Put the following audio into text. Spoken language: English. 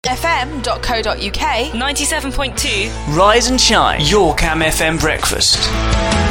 FM.co.uk 97.2 Rise and shine, your Cam FM breakfast.